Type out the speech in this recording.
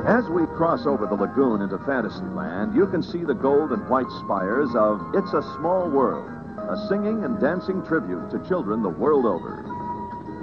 As we cross over the lagoon into Fantasyland, you can see the gold and white spires of It's a Small World, a singing and dancing tribute to children the world over.